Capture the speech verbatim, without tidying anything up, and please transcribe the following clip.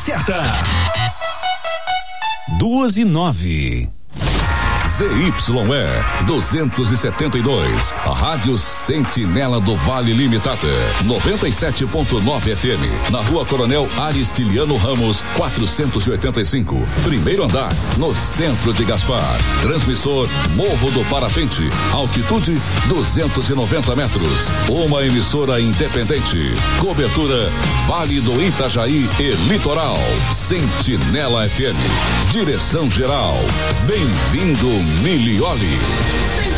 certa. Duas e nove. Z Y E duzentos e setenta e dois, a Rádio Sentinela do Vale Limitada, noventa e sete ponto nove F M, na Rua Coronel Aristiliano Ramos, quatrocentos e oitenta e cinco, primeiro andar, no centro de Gaspar. Transmissor Morro do Parapente, altitude duzentos e noventa metros. Uma emissora independente. Cobertura Vale do Itajaí e Litoral. Sentinela F M. Direção geral. Bem-vindo, Milioli.